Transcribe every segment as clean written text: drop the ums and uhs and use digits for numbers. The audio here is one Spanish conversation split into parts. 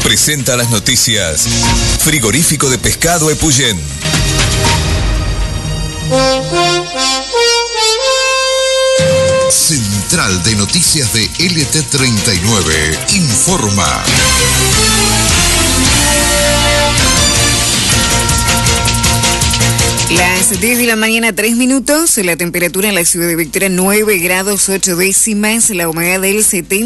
presenta las noticias. Frigorífico de pescado Epuyén. Central de Noticias de LT39 informa. Las 10 de la mañana, 3 minutos, la temperatura en la ciudad de Victoria 9 grados 8 décimas, la humedad del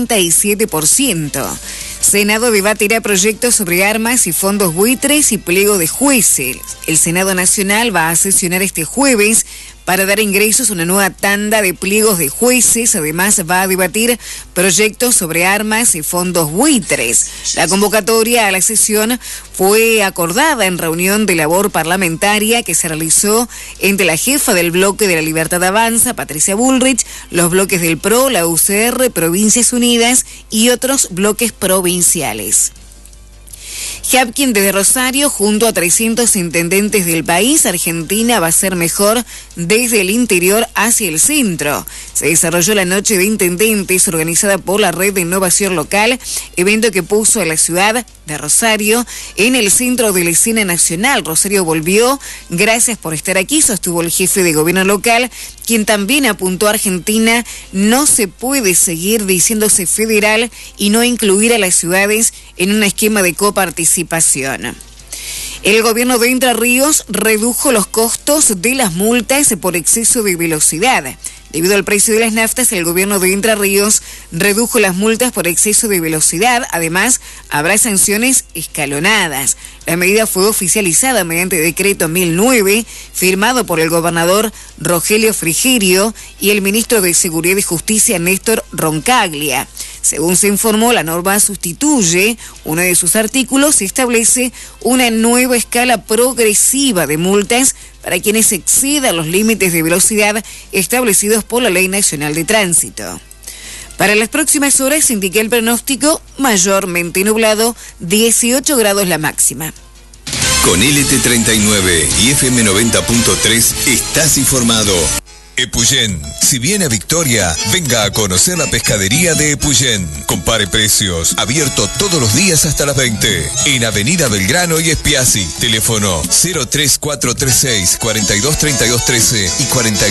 77%. Senado debatirá proyectos sobre armas y fondos buitres y pliego de jueces. El Senado Nacional va a sesionar este jueves para dar ingresos a una nueva tanda de pliegos de jueces. Además, va a debatir proyectos sobre armas y fondos buitres. La convocatoria a la sesión fue acordada en reunión de labor parlamentaria que se realizó entre la jefa del bloque de la Libertad Avanza, Patricia Bullrich, los bloques del PRO, la UCR, Provincias Unidas y otros bloques provinciales. Hapkin desde Rosario, junto a 300 intendentes del país, Argentina va a ser mejor desde el interior hacia el centro. Se desarrolló la Noche de Intendentes organizada por la Red de Innovación Local, evento que puso a la ciudad de Rosario en el centro de la escena nacional. Rosario volvió, gracias por estar aquí, sostuvo el jefe de gobierno local, quien también apuntó a Argentina no se puede seguir diciéndose federal y no incluir a las ciudades en un esquema de coparticipación. El gobierno de Entre Ríos redujo los costos de las multas por exceso de velocidad. Debido al precio de las naftas, el gobierno de Entre Ríos redujo las multas por exceso de velocidad. Además, habrá sanciones escalonadas. La medida fue oficializada mediante decreto 1009, firmado por el gobernador Rogelio Frigerio y el ministro de Seguridad y Justicia, Néstor Roncaglia. Según se informó, la norma sustituye uno de sus artículos y establece una nueva escala progresiva de multas para quienes excedan los límites de velocidad establecidos por la Ley Nacional de Tránsito. Para las próximas horas se indica el pronóstico mayormente nublado, 18 grados la máxima. Con LT39 y FM 90.3 estás informado. Epuyén. Si viene a Victoria, venga a conocer la pescadería de Epuyén. Compare precios. Abierto todos los días hasta las 20. En Avenida Belgrano y Espiazzi. Teléfono 03436 423213 y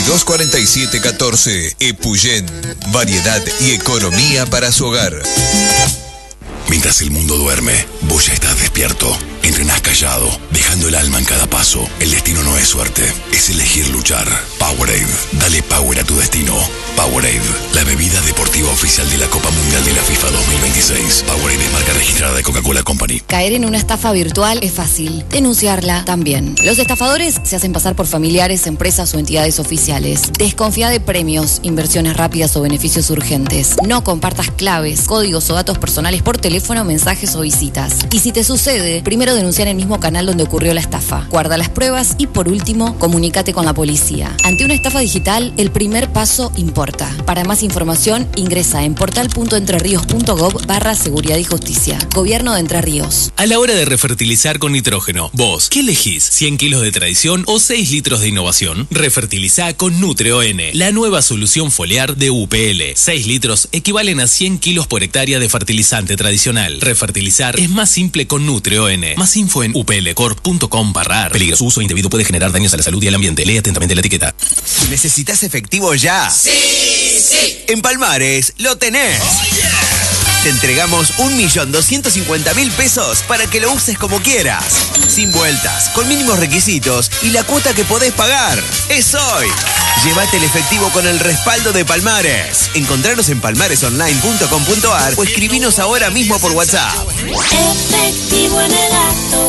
424714. Epuyén. Variedad y economía para su hogar. Mientras el mundo duerme, vos ya estás despierto. Entrenás callado, dejando el alma en cada paso. El destino no es suerte, es elegir luchar. Powerade, dale power a tu destino. Powerade, la bebida deportiva oficial de la Copa Mundial de la FIFA 2026. Powerade es marca registrada de Coca-Cola Company. Caer en una estafa virtual es fácil, denunciarla también. Los estafadores se hacen pasar por familiares, empresas o entidades oficiales. Desconfía de premios, inversiones rápidas o beneficios urgentes. No compartas claves, códigos o datos personales por teléfono, mensajes o visitas. Y si te sucede, primero denunciar en el mismo canal donde ocurrió la estafa. Guarda las pruebas y, por último, comunícate con la policía. Ante una estafa digital, el primer paso importa. Para más información, ingresa en portal.entrerios.gov/seguridad y justicia. Gobierno de Entre Ríos. A la hora de refertilizar con nitrógeno, vos, ¿qué elegís? ¿100 kilos de tradición o 6 litros de innovación? Refertilizá con Nutre-ON, la nueva solución foliar de UPL. 6 litros equivalen a 100 kilos por hectárea de fertilizante tradicional. Refertilizar es más simple con Nutre-ON. Más info en uplcorp.com/ar. Peligroso uso indebido puede generar daños a la salud y al ambiente. Lee atentamente la etiqueta. ¿Necesitas efectivo ya? ¡Sí! ¡Sí! En Palmares lo tenés. ¡Oh, yeah! Te entregamos 1.250.000 pesos para que lo uses como quieras. Sin vueltas, con mínimos requisitos y la cuota que podés pagar. ¡Es hoy! Llévate el efectivo con el respaldo de Palmares. Encontranos en palmaresonline.com.ar o escribinos ahora mismo por WhatsApp. Efectivo en el acto,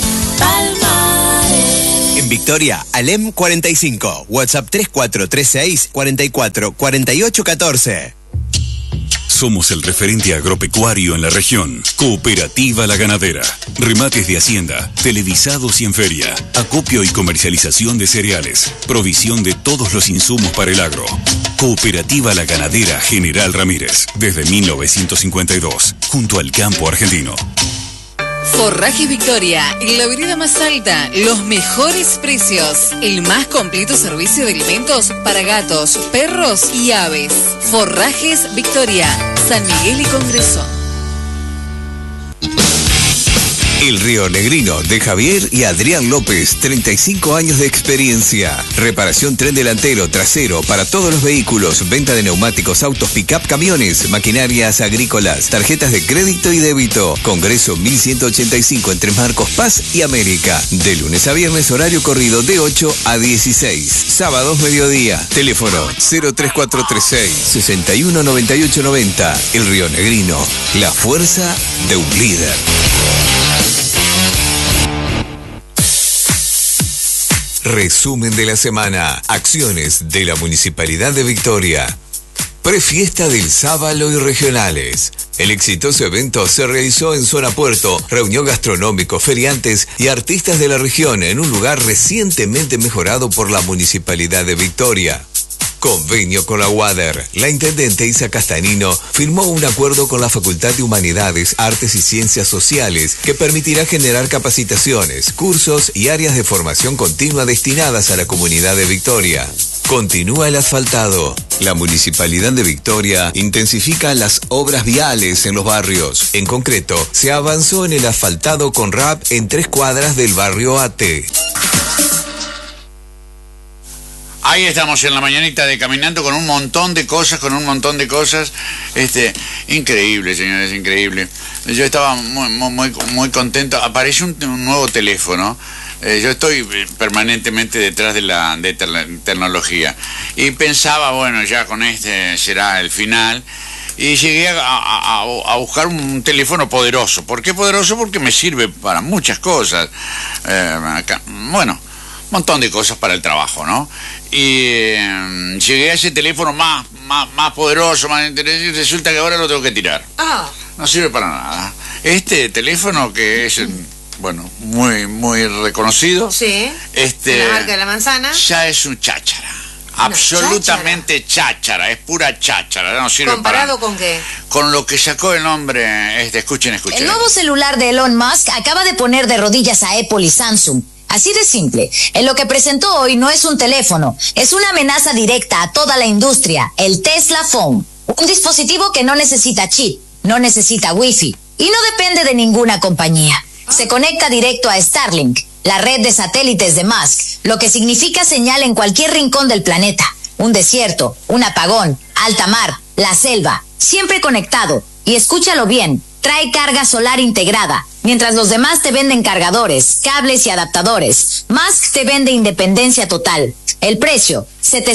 Palmares. En Victoria, Alem 45, WhatsApp 3436 44 48 14. Somos el referente agropecuario en la región. Cooperativa La Ganadera. Remates de hacienda, televisados y en feria. Acopio y comercialización de cereales. Provisión de todos los insumos para el agro. Cooperativa La Ganadera General Ramírez. Desde 1952. Junto al campo argentino. Forrajes Victoria, en la vereda más alta, los mejores precios, el más completo servicio de alimentos para gatos, perros y aves. Forrajes Victoria, San Miguel y Congreso. El Río Negrino de Javier y Adrián López, 35 años de experiencia. Reparación tren delantero, trasero para todos los vehículos, venta de neumáticos, autos, pick-up, camiones, maquinarias agrícolas, tarjetas de crédito y débito. Congreso 1185 entre Marcos Paz y América. De lunes a viernes, horario corrido de 8 a 16. Sábados mediodía. Teléfono 03436 619890. El Río Negrino, la fuerza de un líder. Resumen de la semana. Acciones de la Municipalidad de Victoria. Prefiesta del Sábalo y Regionales. El exitoso evento se realizó en Zona Puerto, reunió gastronómicos, feriantes y artistas de la región en un lugar recientemente mejorado por la Municipalidad de Victoria. Convenio con la UADER. La intendente Isa Castanino firmó un acuerdo con la Facultad de Humanidades, Artes y Ciencias Sociales que permitirá generar capacitaciones, cursos y áreas de formación continua destinadas a la comunidad de Victoria. Continúa el asfaltado. La Municipalidad de Victoria intensifica las obras viales en los barrios. En concreto, se avanzó en el asfaltado con RAP en 3 cuadras del barrio Ate. Ahí estamos en la mañanita de Caminando con un montón de cosas, increíble, señores, increíble. Yo estaba muy contento. Aparece un nuevo teléfono. Yo estoy permanentemente detrás de la tecnología y pensaba, bueno, ya con este será el final. Y llegué a buscar un teléfono poderoso. ¿Por qué poderoso? Porque me sirve para muchas cosas. Un montón de cosas para el trabajo, ¿no? Y llegué a ese teléfono más poderoso, más interesante, y resulta que ahora lo tengo que tirar. No sirve para nada. Este teléfono que es, muy reconocido. Sí. La marca de la manzana. Ya es un cháchara. Absolutamente cháchara. Es pura cháchara. No sirve ¿comparado con qué? Con lo que sacó el hombre. Escuchen. El nuevo celular de Elon Musk acaba de poner de rodillas a Apple y Samsung. Así de simple. En lo que presentó hoy no es un teléfono, es una amenaza directa a toda la industria, el Tesla Phone. Un dispositivo que no necesita chip, no necesita Wi-Fi y no depende de ninguna compañía. Se conecta directo a Starlink, la red de satélites de Musk, lo que significa señal en cualquier rincón del planeta. Un desierto, un apagón, alta mar, la selva, siempre conectado. Y escúchalo bien, trae carga solar integrada. Mientras los demás te venden cargadores, cables y adaptadores, Musk te vende independencia total. El precio,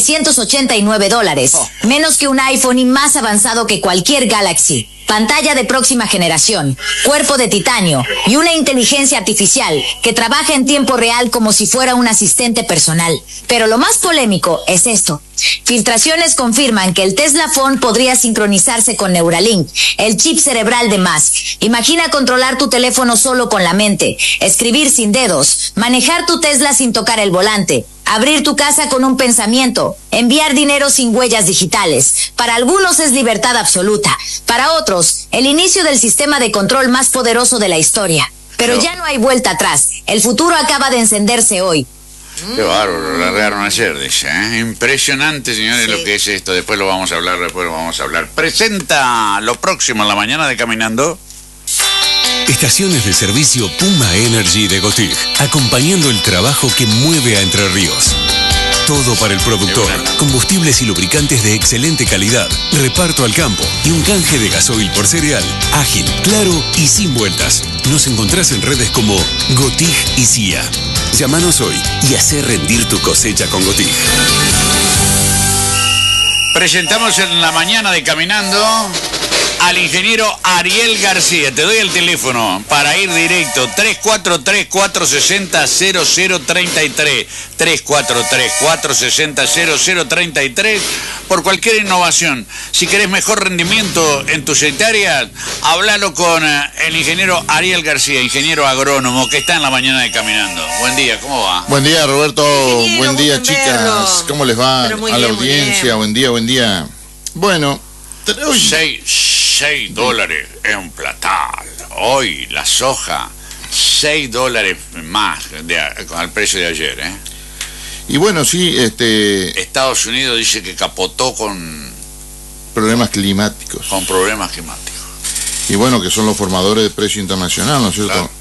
$789, menos que un iPhone y más avanzado que cualquier Galaxy. Pantalla de próxima generación, cuerpo de titanio y una inteligencia artificial que trabaja en tiempo real como si fuera un asistente personal. Pero lo más polémico es esto. Filtraciones confirman que el Tesla Phone podría sincronizarse con Neuralink, el chip cerebral de Musk. Imagina controlar tu teléfono solo con la mente, escribir sin dedos, manejar tu Tesla sin tocar el volante, abrir tu casa con un pensamiento, enviar dinero sin huellas digitales. Para algunos es libertad absoluta, para otros, el inicio del sistema de control más poderoso de la historia. Pero ya no hay vuelta atrás, el futuro acaba de encenderse hoy. Qué bárbaro, lo largaron ayer, dice, ¿eh? Impresionante, señores, lo que es esto. Después lo vamos a hablar. Presenta lo próximo en la mañana de Caminando. Estaciones de servicio Puma Energy de Gotig, acompañando el trabajo que mueve a Entre Ríos. Todo para el productor, combustibles y lubricantes de excelente calidad, reparto al campo y un canje de gasoil por cereal, ágil, claro y sin vueltas. Nos encontrás en redes como Gotig y CIA. Llámanos hoy y hacé rendir tu cosecha con Gotig. Presentamos en la mañana de Caminando al ingeniero Ariel García. Te doy el teléfono para ir directo. 343-460-0033. 343-460-0033. Por cualquier innovación. Si querés mejor rendimiento en tus hectáreas, háblalo con el ingeniero Ariel García, ingeniero agrónomo, que está en la mañana de Caminando. Buen día, ¿cómo va? Buen día, Roberto. Buen día, chicas. ¿Cómo les va a la audiencia? Buen día. Bueno, $6 es un platal. Hoy la soja, $6 más al precio de ayer, ¿eh? Y bueno, sí, Estados Unidos dice que capotó con problemas climáticos. Con problemas climáticos. Y bueno, que son los formadores de precio internacional, ¿no es cierto? Claro.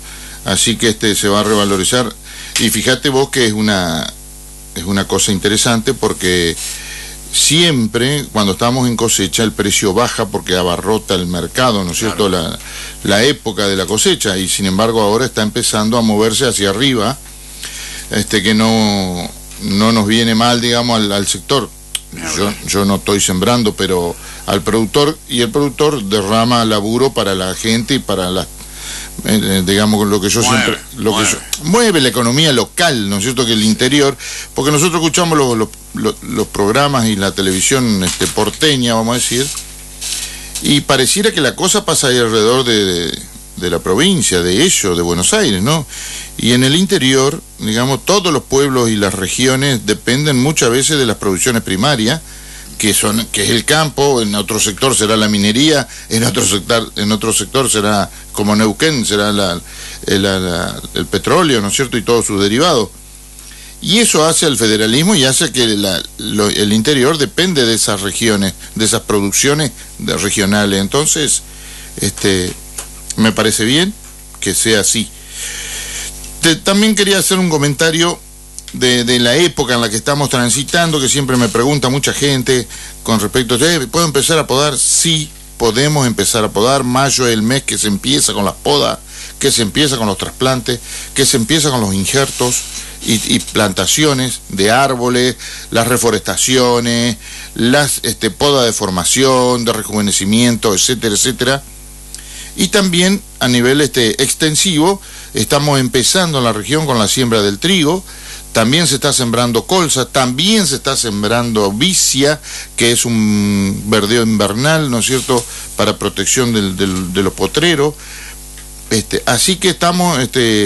Así que se va a revalorizar. Y fíjate vos que es una cosa interesante, porque siempre cuando estamos en cosecha el precio baja porque abarrota el mercado, ¿no es cierto? La época de la cosecha, y sin embargo ahora está empezando a moverse hacia arriba, que no nos viene mal, digamos, al sector. Yo no estoy sembrando, pero al productor, y el productor derrama laburo para la gente y para las, digamos, lo que yo siempre mueve la economía local, ¿no es cierto? Que el interior, porque nosotros escuchamos los programas y la televisión porteña, vamos a decir, y pareciera que la cosa pasa ahí alrededor de la provincia, de ellos, de Buenos Aires, ¿no? Y en el interior, digamos, todos los pueblos y las regiones dependen muchas veces de las producciones primarias, que es el campo. En otro sector será la minería, en otro sector será, como Neuquén, será el petróleo, ¿no es cierto? Y todos sus derivados. Y eso hace al federalismo y hace que el interior depende de esas regiones, de esas producciones regionales. Entonces, me parece bien que sea así. También quería hacer un comentario de la época en la que estamos transitando, que siempre me pregunta mucha gente con respecto a, ¿puedo empezar a podar? Sí, podemos empezar a podar. Mayo es el mes que se empieza con las podas, que se empieza con los trasplantes, que se empieza con los injertos y plantaciones de árboles, las reforestaciones, las podas de formación, de rejuvenecimiento, etcétera, etcétera. Y también a nivel extensivo, estamos empezando en la región con la siembra del trigo. También se está sembrando colza, también se está sembrando vicia, que es un verdeo invernal, ¿no es cierto?, para protección de los potreros. Así que estamos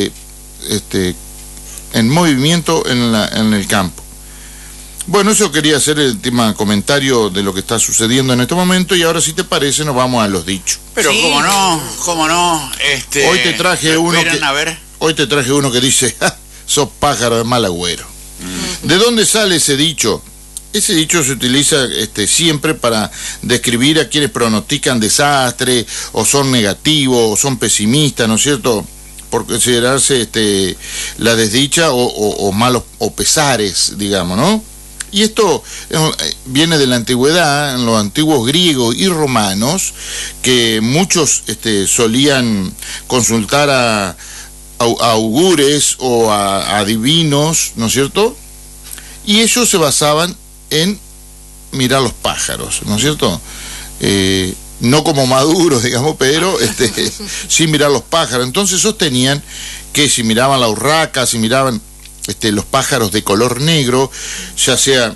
en movimiento en el campo. Bueno, eso quería hacer el tema comentario de lo que está sucediendo en este momento, y ahora, si te parece, nos vamos a los dichos. Pero sí, cómo no. Hoy te traje uno que dice, sos pájaro de mal agüero. ¿De dónde sale ese dicho? Ese dicho se utiliza siempre para describir a quienes pronostican desastre, o son negativos, o son pesimistas, ¿no es cierto?, por considerarse la desdicha o malos o pesares, digamos, ¿no? Y esto viene de la antigüedad, en los antiguos griegos y romanos, que muchos solían consultar a augures o a adivinos, ¿no es cierto? Y ellos se basaban en mirar los pájaros, ¿no es cierto? No como maduros, digamos, pero sin mirar los pájaros. Entonces sostenían que si miraban la urraca, si miraban los pájaros de color negro, ya sea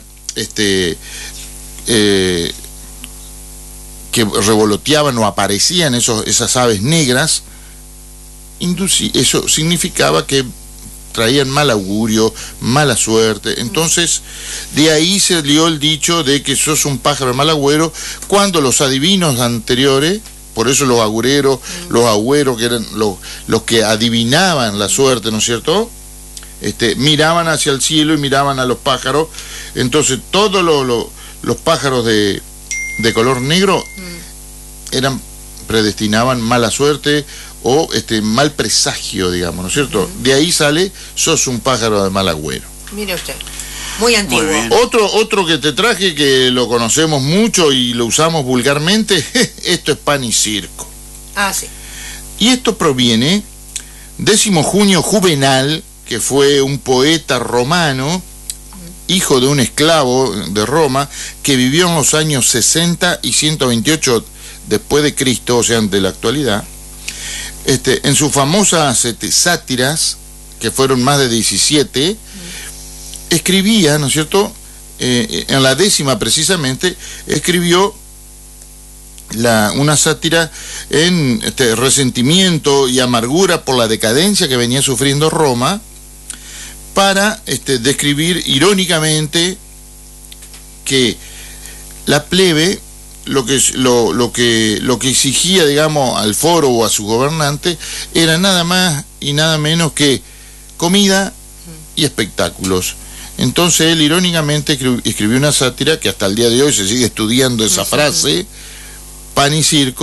que revoloteaban o aparecían esas aves negras, eso significaba que traían mal augurio, mala suerte. Entonces, de ahí se dio el dicho de que sos un pájaro de mal agüero, cuando los adivinos anteriores, por eso los agureros, los agüeros, que eran los que adivinaban la suerte, ¿no es cierto?, miraban hacia el cielo y miraban a los pájaros. Entonces todos los pájaros de color negro predestinaban mala suerte o mal presagio, digamos, ¿no es cierto? De ahí sale, sos un pájaro de mal agüero. Mire usted, muy antiguo. Otro que te traje, que lo conocemos mucho y lo usamos vulgarmente, esto es pan y circo. Ah, sí. Y esto proviene, 10 Junio Juvenal, que fue un poeta romano, hijo de un esclavo de Roma, que vivió en los años 60 y 128 después de Cristo, o sea, de la actualidad. En sus famosas sátiras, que fueron más de 17, escribía, ¿no es cierto?, en la 10ª precisamente, escribió una sátira en resentimiento y amargura por la decadencia que venía sufriendo Roma, para describir irónicamente que la plebe lo que exigía, digamos, al foro o a su gobernante era nada más y nada menos que comida y espectáculos. Entonces él irónicamente escribió una sátira que hasta el día de hoy se sigue estudiando esa frase, pan y circo,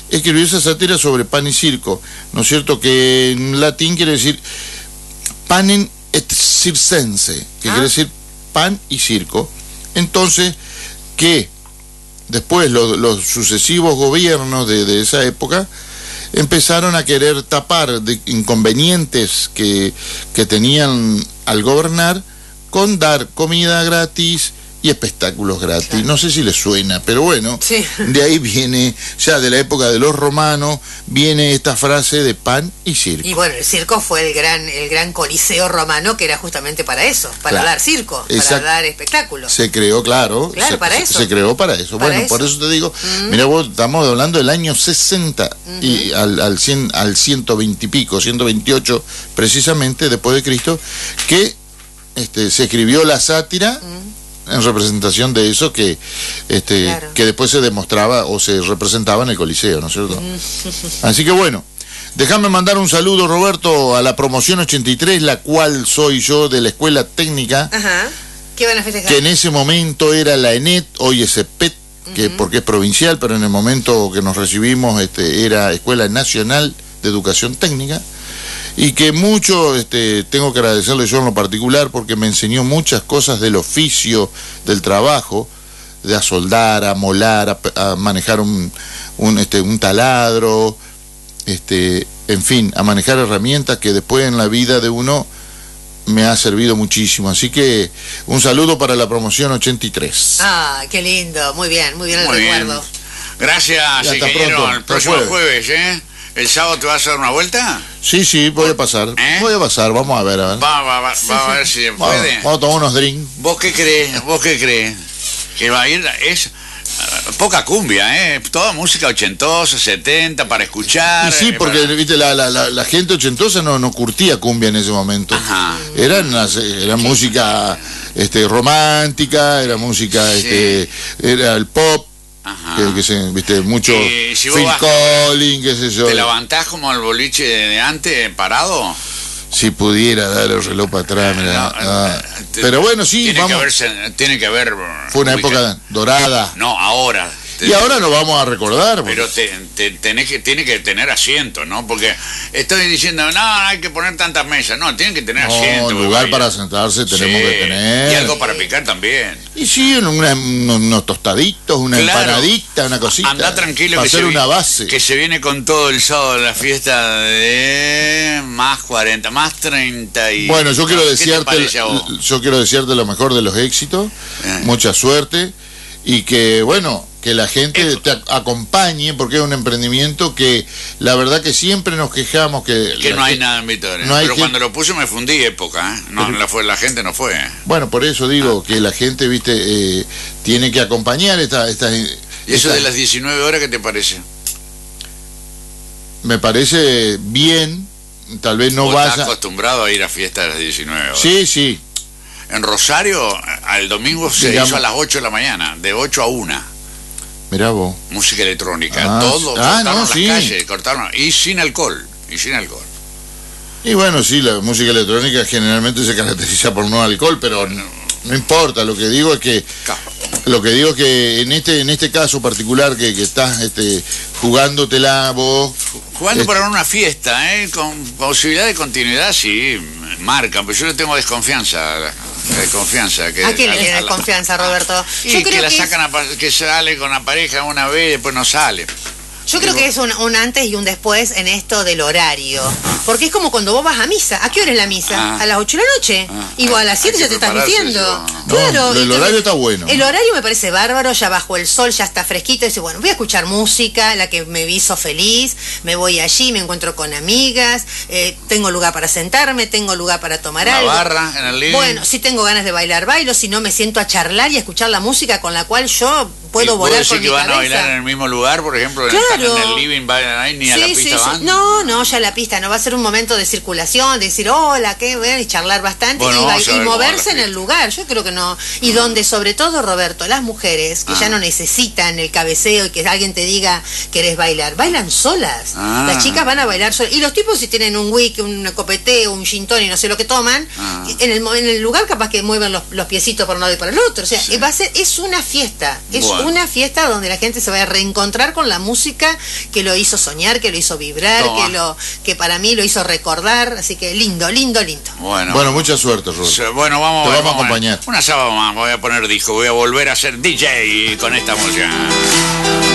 escribió esa sátira sobre pan y circo, ¿no es cierto? Que en latín quiere decir panem et circense, que quiere decir pan y circo. Entonces, que después los sucesivos gobiernos de esa época empezaron a querer tapar de inconvenientes que tenían al gobernar con dar comida gratis y espectáculos gratis. Claro. No sé si les suena, pero bueno, sí. De ahí viene, ya de la época de los romanos, viene esta frase de pan y circo. Y bueno, el circo fue el gran coliseo romano, que era justamente para eso, para dar circo, para dar espectáculos. Se creó, claro, para eso. Se creó para eso. Bueno, por eso te digo, mira vos, estamos hablando del año 60 y al 120 y pico, 128 precisamente, después de Cristo, que se escribió la sátira en representación de eso que después se demostraba o se representaba en el Coliseo, ¿no es cierto? Así que bueno, déjame mandar un saludo, Roberto, a la promoción 83, la cual soy yo, de la Escuela Técnica. Ajá. ¿Qué van a festejar? Que en ese momento era la ENET, hoy es EPET, porque es provincial, pero en el momento que nos recibimos era Escuela Nacional de Educación Técnica. Y que mucho tengo que agradecerle yo en lo particular, porque me enseñó muchas cosas del oficio, del trabajo, de a soldar, a molar, a manejar un taladro, en fin, a manejar herramientas que después en la vida de uno me ha servido muchísimo. Así que un saludo para la promoción 83. Ah, qué lindo, muy bien el recuerdo. Gracias, ingeniero. El próximo jueves, ¿El sábado te vas a dar una vuelta? Sí, voy a pasar. Vamos a ver. Va a ver si puede. Vamos a tomar unos drinks. ¿Vos qué crees? Que va a ir, es poca cumbia, toda música ochentosa, 70 para escuchar. Y sí, porque viste la gente ochentosa no curtía cumbia en ese momento. Ajá. Era música romántica, era música, era el pop. Que mucho si Phil Collins, qué sé yo. ¿Te levantás como el boliche de antes, parado? Si pudiera dar el reloj para atrás, pero bueno, sí, tiene que haber. Fue una época dorada. No, ahora. Y ahora nos vamos a recordar. Pero tiene que tener asiento, ¿no? Porque estoy diciendo, no, hay que poner tantas mesas. No, tienen que tener asiento. Un lugar para sentarse tenemos que tener. Y algo para picar también. Y sí, unos tostaditos, una empanadita, una cosita. Anda tranquilo, para hacer una base. Que se viene con todo el sábado de la fiesta de más 40, más 30 y... Bueno, yo quiero desearte lo mejor de los éxitos, mucha suerte, y que, bueno, que la gente te acompañe, porque es un emprendimiento que la verdad que siempre nos quejamos que no hay nada en Victoria. Pero cuando lo puse me fundí época, la gente no fue. Bueno, por eso digo que la gente, viste, tiene que acompañar estas... ¿Y eso de las 19 horas qué te parece? Me parece bien, tal vez no vaya... ¿Estás acostumbrado a ir a fiestas de las 19 horas? Sí. En Rosario, al domingo se hizo a las 8 de la mañana, de 8 a 1. Mirá vos. Música electrónica, todo, cortaron las calles, y sin alcohol. Y bueno, sí, la música electrónica generalmente se caracteriza por no alcohol, pero no importa, lo que digo es que en este caso particular que estás jugándotela vos. Jugando para una fiesta, con posibilidad de continuidad, sí, marcan, pero yo le tengo desconfianza. ¿A quién le tiene desconfianza, Roberto? Yo creo que sacan que sale con la pareja una vez y después no sale. Yo creo que es un antes y un después en esto del horario. Porque es como cuando vos vas a misa. ¿A qué hora es la misa? A las 8 de la noche. Y vos a las 7 ya te estás vistiendo. Claro. El horario está bueno. El horario me parece bárbaro, ya bajo el sol, ya está fresquito. Y dice, bueno, voy a escuchar música, la que me hizo feliz. Me voy allí, me encuentro con amigas. Tengo lugar para sentarme, tengo lugar para tomar algo. Barra en el living. Bueno, si tengo ganas de bailar, bailo. Si no, me siento a charlar y a escuchar la música con la cual yo puedo volar con mi cabeza. ¿Puedo decir que van a bailar en el mismo lugar, por ejemplo? En el living, ni a la pista van? No, ya la pista no va a ser un momento de circulación, de decir hola, qué bueno, y charlar bastante, y moverse en el lugar. Yo creo que no. Y donde sobre todo, Roberto, las mujeres que ya no necesitan el cabeceo y que alguien te diga querés bailar, bailan solas. Las chicas van a bailar solas. Y los tipos, si tienen un whisky, un copete, un gin tonic, no sé lo que toman, en el lugar capaz que mueven los piecitos por un lado y para el otro. O sea, es una fiesta. Es una fiesta donde la gente se va a reencontrar con la música música que lo hizo soñar, que lo hizo vibrar, que para mí lo hizo recordar, así que lindo. Bueno, mucha suerte, Roberto. Bueno, te vamos a acompañar. Una sábado más, voy a poner disco, voy a volver a ser DJ con esta música.